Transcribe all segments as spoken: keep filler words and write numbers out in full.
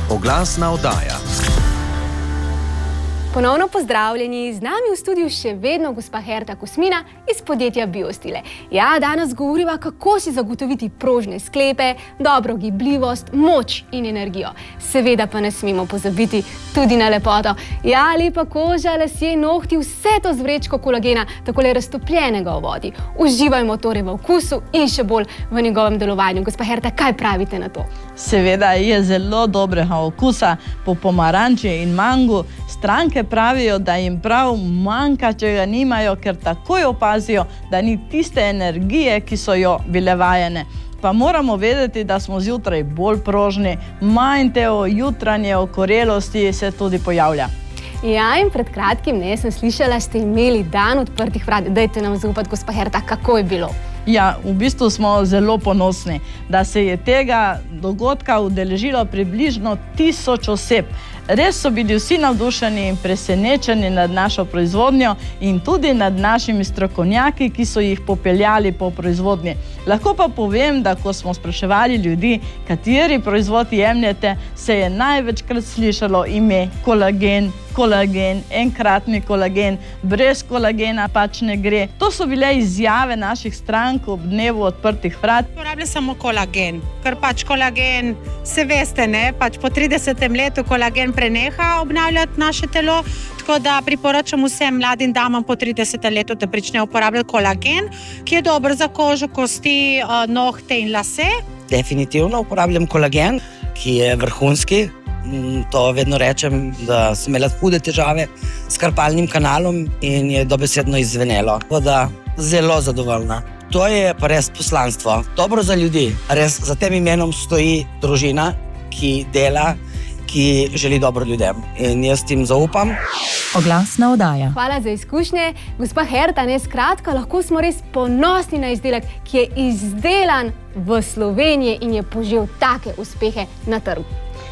Oglasna oddaja. Ponovno pozdravljeni, z nami v studiu še vedno gospa Herta Kosmina iz podjetja Biostile. Ja, danes govoriva, kako si zagotoviti prožne sklepe, dobro gibljivost, moč in energijo. Seveda pa ne smemo pozabiti tudi na lepoto. Ja, lepa koža, lasje, nohti, vse to z vrečko kolagena, takole raztopljenega v vodi. Uživajmo torej v okusu in še bolj v njegovem delovanju. Gospa Herta, kaj pravite na to? Seveda je zelo dobrega okusa po pomaranči in mangu. Stranke pravijo, da jim prav manjka, če ga nimajo, ker takoj opazijo, da ni tiste energije, ki so jo bile vajene. Pa moramo vedeti, da smo zjutraj bolj prožni, manj te jutranje okorelosti se tudi pojavlja. Ja, in pred kratkim, ne, sem slišala, ste imeli dan odprtih vrat. Dajte nam zaupati, gospa Herta, kako je bilo? Ja, v bistvu smo zelo ponosni, da se je tega dogodka udeležilo približno tisoč oseb. Res so bili vsi navdušeni in presenečeni nad našo proizvodnjo in tudi nad našimi strokovnjaki, ki so jih popeljali po proizvodnji. Lahko pa povem, da ko smo spraševali ljudi, kateri proizvod jemljete, se je največkrat slišalo ime kolagen, kolagen, enkratni kolagen, brez kolagena pač ne gre. To so bile izjave naših strank ob dnevu odprtih vrat. Uporablja samo kolagen, ker pač kolagen, se veste, ne, pač po tridesetem letu kolagen preneha obnavljati naše telo, tako da priporočam vsem mladim damam po tridesetem letu, da pričnejo uporabljati kolagen, ki je dober za kožo, kosti, nohte in lase. Definitivno uporabljam kolagen, ki je vrhunski. To vedno rečem, da sem imela hude težave s karpalnim kanalom in je dobesedno izzvenelo. Tako da zelo zadovoljna. To je pa res poslanstvo. Dobro za ljudi. Res za tem imenom stoji družina, ki dela, ki želi dobro ljudem. In jaz tim zaupam. Oglasna oddaja. Hvala za izkušnje. Gospa Herta, ne, skratka, lahko smo res ponosni na izdelek, ki je izdelan v Sloveniji in je požel take uspehe na trgu.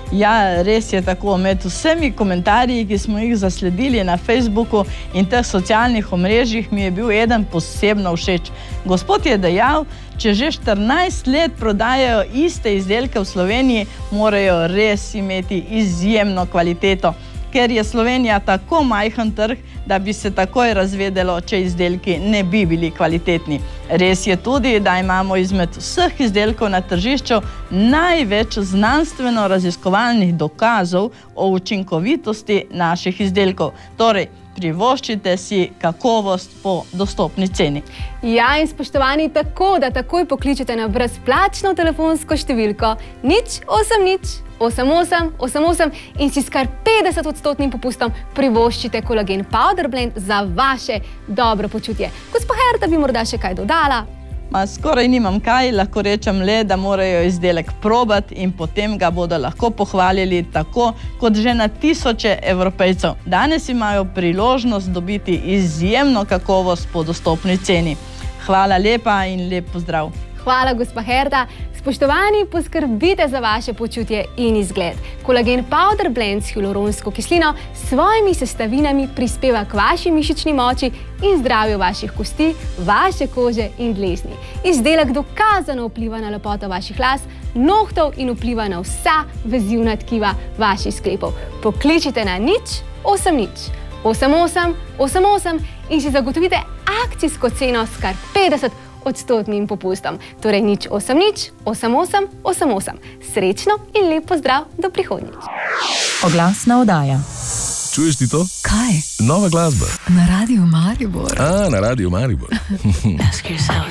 Ja, res je tako. Med vsemi komentarji, ki smo jih zasledili na Facebooku in teh socialnih omrežjih, mi je bil eden posebno všeč. Gospod je dejal, če že štirinajst let prodajajo iste izdelke v Sloveniji, morajo res imeti izjemno kvaliteto, ker je Slovenija tako majhen trg, da bi se takoj razvedelo, če izdelki ne bi bili kvalitetni. Res je tudi, da imamo izmed vseh izdelkov na tržišču največ znanstveno-raziskovalnih dokazov o učinkovitosti naših izdelkov. Torej, privoščite si kakovost po dostopni ceni. Ja, in spoštovani, tako da takoj pokličete na brezplačno telefonsko številko nič osem nič osem osem osem osem in si s kar petdeset odstotnim popustom privoščite kolagen Powder Blend za vaše dobro počutje. Gospa Herta bi morda še kaj dodala? Ma skoraj nimam kaj, lahko rečem le, da morajo izdelek probati in potem ga bodo lahko pohvalili tako, kot že na tisoče Evropejcev. Danes imajo priložnost dobiti izjemno kakovost po dostopni ceni. Hvala lepa in lep pozdrav. Hvala, gospa Herta. Spoštovani, poskrbite za vaše počutje in izgled. Kolagen Powder Blend s hialuronsko kislino s svojimi sestavinami prispeva k vaši mišični moči in zdravju vaših kosti, vaše kože in dlesni. Izdelek dokazano vpliva na lepoto vaših las, nohtov in vpliva na vsa vezivna tkiva vaših sklepov. Pokličite na nič osem nič osem osem osem osem in si zagotovite akcijsko ceno s kar petdeset odstotnim popustom. Torej nič osem nič osem osem osem osem. Srečno in lep pozdrav do prihodnjič. Oglasna oddaja. Čuješ ti to? Kaj? Nova glasba. Na Radiu Maribor. A, na Radiu Maribor.